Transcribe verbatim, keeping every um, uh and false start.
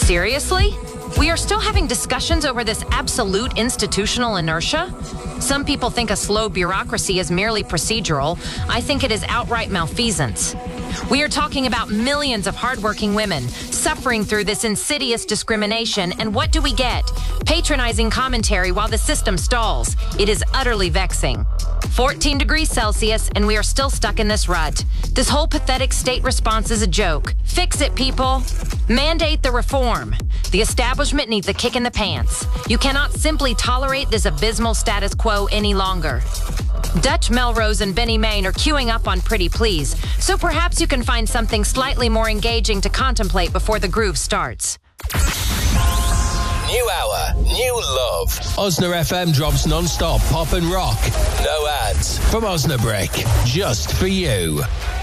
Seriously? We are still having discussions over this absolute institutional inertia? Some people think a slow bureaucracy is merely procedural. I think it is outright malfeasance. We are talking about millions of hardworking women suffering through this insidious discrimination, and what do we get? Patronizing commentary while the system stalls. It is utterly vexing. fourteen degrees Celsius, and we are still stuck in this rut. This whole pathetic state response is a joke. Fix it, people. Mandate the reform. The establishment needs a kick in the pants. You cannot simply tolerate this abysmal status quo any longer. Dutch Melrose and Benny Main are queuing up on Pretty Please, so perhaps you can find something slightly more engaging to contemplate before the groove starts. New hour, new love. Osna F M drops non-stop pop and rock. No ads. From Osnabrick, just for you.